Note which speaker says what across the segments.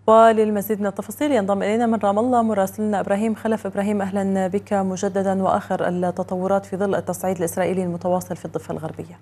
Speaker 1: وللمزيد من التفاصيل ينضم إلينا من رام الله مراسلنا إبراهيم خلف. إبراهيم، أهلا بك مجددا، وآخر التطورات في ظل التصعيد الإسرائيلي المتواصل في الضفة الغربية.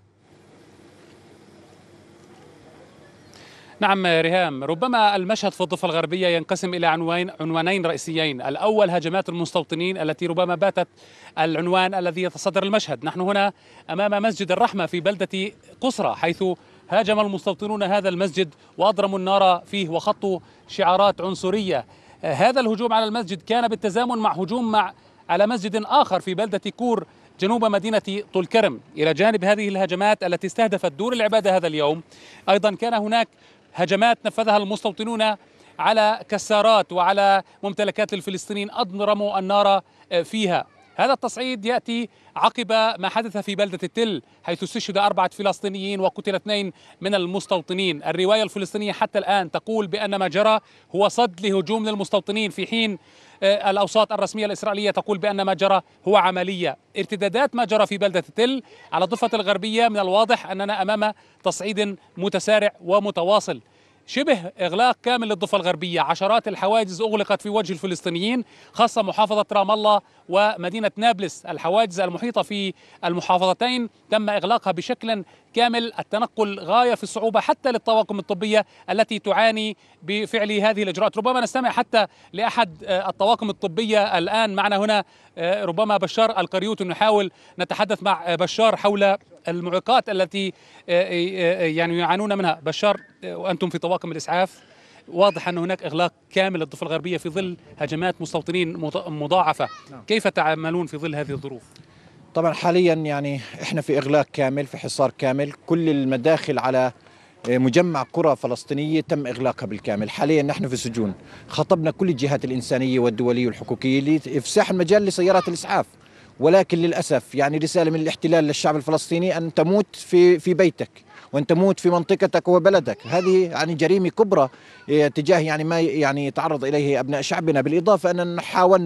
Speaker 2: نعم ريهام، ربما المشهد في الضفة الغربية ينقسم إلى عنوانين رئيسيين. الأول هجمات المستوطنين التي ربما باتت العنوان الذي يتصدر المشهد. نحن هنا أمام مسجد الرحمة في بلدة قصرى، حيث هاجم المستوطنون هذا المسجد وأضرموا النار فيه وخطوا شعارات عنصرية. هذا الهجوم على المسجد كان بالتزامن مع هجوم على مسجد آخر في بلدة كور جنوب مدينة طول كرم. إلى جانب هذه الهجمات التي استهدفت دور العبادة هذا اليوم، أيضا كان هناك هجمات نفذها المستوطنون على كسارات وعلى ممتلكات الفلسطينيين أضرموا النار فيها. هذا التصعيد يأتي عقب ما حدث في بلدة التل، حيث استشهد 4 فلسطينيين وقتل 2 من المستوطنين. الرواية الفلسطينية حتى الآن تقول بأن ما جرى هو صد لهجوم للمستوطنين، في حين الأوساط الرسمية الإسرائيلية تقول بأن ما جرى هو عملية. ارتدادات ما جرى في بلدة التل على الضفة الغربية من الواضح أننا أمام تصعيد متسارع ومتواصل، شبه إغلاق كامل للضفة الغربية. عشرات الحواجز أغلقت في وجه الفلسطينيين، خاصة محافظة رام الله ومدينة نابلس. الحواجز المحيطة في المحافظتين تم إغلاقها بشكل كامل. التنقل غاية في الصعوبة حتى للطواقم الطبية التي تعاني بفعل هذه الإجراءات. ربما نستمع حتى لأحد الطواقم الطبية الآن معنا هنا، ربما بشار القريوت، نحاول نتحدث مع بشار حول المعوقات التي يعني يعانون منها. بشار، وأنتم في طواقم الإسعاف، واضح أن هناك إغلاق كامل للضفة الغربية في ظل هجمات مستوطنين مضاعفة. كيف تعملون في ظل هذه الظروف؟
Speaker 3: طبعا حاليا يعني احنا في إغلاق كامل، في حصار كامل. كل المداخل على مجمع قرى فلسطينية تم إغلاقها بالكامل. حاليا نحن في سجون. خطبنا كل الجهات الإنسانية والدولية والحقوقية لإفساح المجال لسيارات الإسعاف، ولكن للأسف يعني رسالة من الاحتلال للشعب الفلسطيني أن تموت في بيتك، وأن تموت في منطقتك وبلدك. هذه يعني جريمة كبرى تجاه يعني ما يعني يتعرض إليه أبناء شعبنا. بالإضافة أننا حاولنا